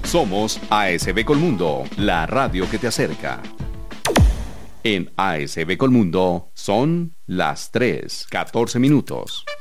Somos ASB Colmundo, la radio que te acerca. En ASB Colmundo son las 3:14.